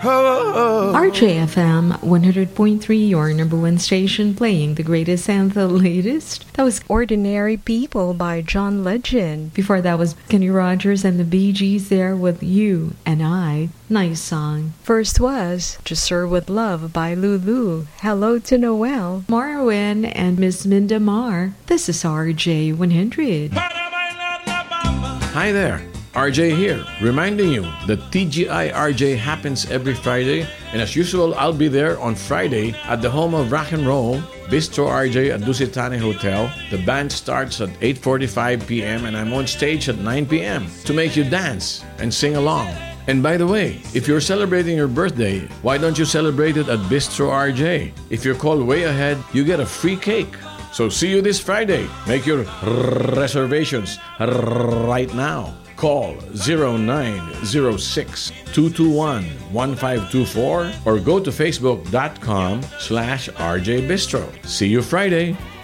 RJFM 100.3, your number one station, playing the greatest and the latest. That was Ordinary People by John Legend. Before that was Kenny Rogers and the Bee Gees there with You and I. Nice song. First was To Serve With Love by Lulu. Hello to Noel. Marwin and Miss Minda Mar. This is RJ100. Hi there, RJ here, reminding you that TGI RJ happens every Friday, and as usual, I'll be there on Friday at the home of rock and roll, Bistro RJ at Dusitani Hotel. The band starts at 8:45 p.m. and I'm on stage at 9 p.m. to make you dance and sing along. And by the way, if you're celebrating your birthday, why don't you celebrate it at Bistro RJ? If you're called way ahead, you get a free cake. So see you this Friday. Make your reservations right now. Call 0906-221-1524 or go to facebook.com/RJ Bistro. See you Friday.